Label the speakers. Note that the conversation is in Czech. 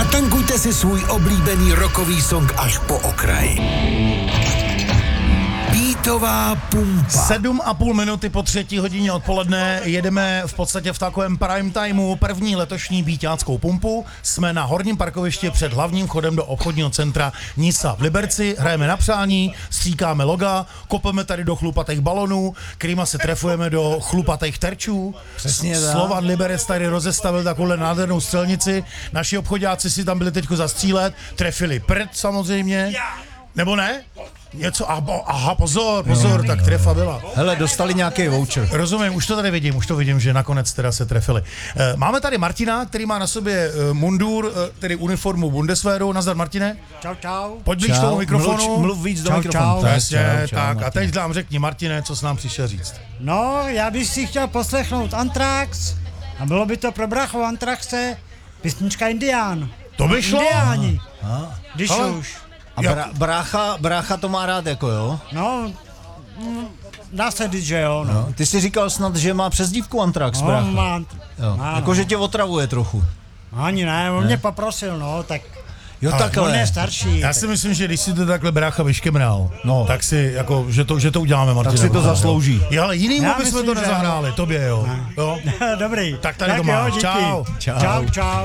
Speaker 1: Natankujte si svůj oblíbený rockový song až po okraj. Beatová pumpa.
Speaker 2: 7,5 minuty po 3 hodině odpoledne jedeme v podstatě v takovém prime timeu první letošní beatáckou pumpu. Jsme na horním parkovišti před hlavním vchodem do obchodního centra Nisa v Liberci. Hrajeme na přání, stříkáme loga, kopeme tady do chlupatých balonů, kterýma se trefujeme do chlupatých terčů.
Speaker 3: Přesně tak.
Speaker 2: Slovan Liberec tady rozestavil takovouhle nádhernou střelnici. Naši obchodáci si tam byli teďko zastřílet, trefili prd samozřejmě. Nebo ne? Něco, aha, pozor, tak trefa byla.
Speaker 3: Hele, dostali nějaký voucher.
Speaker 2: Rozumím, už to vidím, že nakonec teda se trefili. Máme tady Martina, který má na sobě mundur, tedy uniformu Bundeswehru. Nazdar, Martine.
Speaker 4: Čau.
Speaker 2: Pojď blíž tomu mikrofonu.
Speaker 3: Mluv víc do
Speaker 4: Čau,
Speaker 3: mikrofonu.
Speaker 4: čau.
Speaker 2: Přesně, tak.
Speaker 3: Martine.
Speaker 2: A teď nám řekni, Martine, co jsi nám přišel říct.
Speaker 4: No, já bych si chtěl poslechnout Anthrax a bylo by to pro bráchu Anthraxe písnička Indián.
Speaker 2: To by šlo.
Speaker 4: Indiáni. Když
Speaker 2: Ale-
Speaker 4: už.
Speaker 3: A brácha to má rád, jako jo?
Speaker 4: No, dá se říct, že jo. No.
Speaker 3: Ty jsi říkal snad, že má přezdívku Anthrax,
Speaker 4: No,
Speaker 3: brácha.
Speaker 4: má,
Speaker 3: Jo. Jakože tě otravuje trochu.
Speaker 4: ani ne, on mě poprosil, no, tak
Speaker 3: Jo,
Speaker 2: Ale
Speaker 4: on
Speaker 3: takhle.
Speaker 4: je starší.
Speaker 2: Já si myslím, že když si to takhle brácha vyškemral,
Speaker 3: No.
Speaker 2: tak si, jako, že to uděláme, Martine.
Speaker 3: Tak si to zaslouží.
Speaker 2: Jo, ale jinýmu
Speaker 4: Já
Speaker 2: bychom
Speaker 4: myslím,
Speaker 2: to
Speaker 4: že
Speaker 2: nezahráli, tobě, jo. Jo?
Speaker 4: Dobrý.
Speaker 2: Tak tady to máš.
Speaker 4: díky.
Speaker 2: Čau.
Speaker 4: Čau.